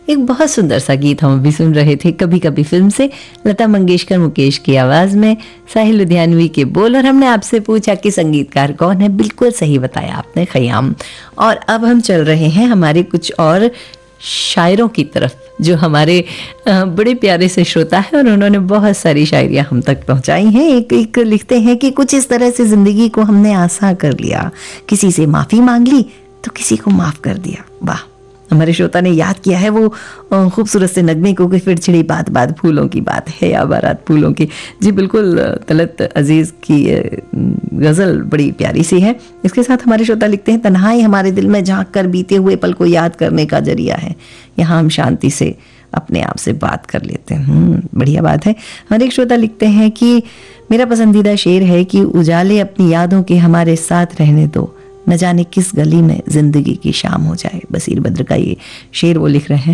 एक बहुत सुंदर सा गीत हम अभी सुन रहे थे कभी कभी फिल्म से, लता मंगेशकर मुकेश की आवाज में, साहिल लुधियानवी के बोल, और हमने आपसे पूछा कि संगीतकार कौन है। बिल्कुल सही बताया आपने, खयाम। और अब हम चल रहे हैं हमारे कुछ और शायरों की तरफ, जो हमारे बड़े प्यारे से श्रोता है और उन्होंने बहुत सारी शायरियाँ हम तक पहुँचाई हैं। एक लिखते हैं कि कुछ इस तरह से ज़िंदगी को हमने आसान कर लिया, किसी से माफ़ी मांग ली तो किसी को माफ़ कर दिया। वाह, हमारे श्रोता ने याद किया है वो खूबसूरत से नगमे को कि फिर छिड़ी बात बात फूलों की बात है या बारात फूलों की। जी बिल्कुल, तलत अजीज़ की गज़ल बड़ी प्यारी सी है। इसके साथ हमारे श्रोता लिखते हैं, तन्हाई हमारे दिल में झांक कर बीते हुए पल को याद करने का जरिया है, यहाँ हम शांति से अपने आप से बात कर लेते हैं। बढ़िया बात है। हमारे एक श्रोता लिखते हैं कि मेरा पसंदीदा शेर है कि उजाले अपनी यादों के हमारे साथ रहने दो, न जाने किस गली में जिंदगी की शाम हो जाए। बसीर बद्र का ये शेर वो लिख रहे हैं।